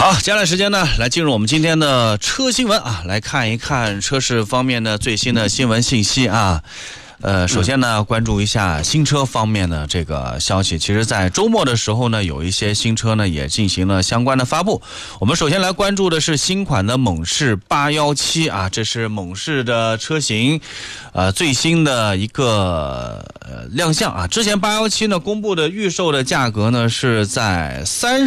好，接下来时间呢，来进入我们今天的车新闻啊，来看一看车市方面的最新的新闻信息啊。首先呢，关注一下新车方面的这个消息。其实，在周末的时候呢，有一些新车呢也进行了相关的发布。我们首先来关注的是新款的猛士817啊，这是猛士的车型，最新的一个亮相啊。之前817呢公布的预售的价格呢是在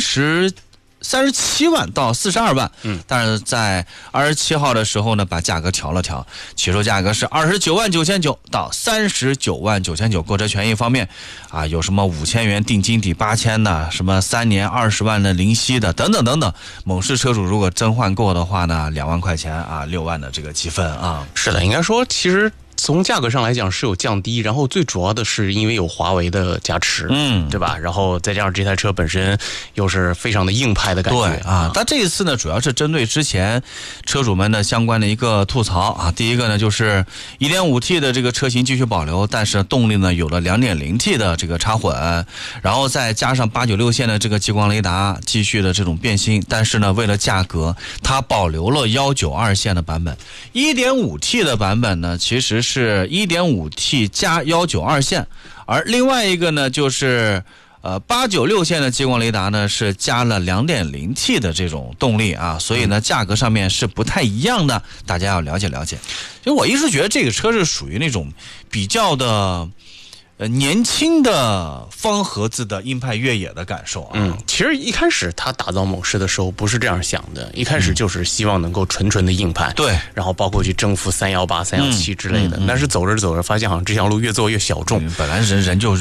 37万到42万，但是在27号的时候呢，把价格调了调，起售价格是29万9,900到39万9,900。购车权益方面啊，有什么5000元定金抵8000的，什么3年20万的零息的，等等等等。猛士车主如果真换购的话呢，2万块钱啊，6万的这个积分啊。 是的，应该说其实从价格上来讲是有降低，然后最主要的是因为有华为的加持，对吧？然后再加上这台车本身又是非常的硬派的感觉， 对啊。但这一次呢，主要是针对之前车主们的相关的一个吐槽啊。第一个呢，就是 1.5T 的这个车型继续保留，但是动力呢有了 2.0T 的这个插混，然后再加上896线的这个激光雷达继续的这种变新，但是呢，为了价格，它保留了192线的版本。1.5T 的版本呢，其实是 1.5T 加192线，而另外一个呢就是896线的激光雷达呢是加了 2.0T 的这种动力啊，所以呢价格上面是不太一样的，大家要了解了解。因为我一直觉得这个车是属于那种比较的年轻的方盒子的硬派越野的感受啊。 其实一开始他打造猛士的时候不是这样想的，一开始就是希望能够纯的硬派， 对， 然后包括去征服318、317之类的。但是走着走着发现好像这条路越做越小众， 本来人就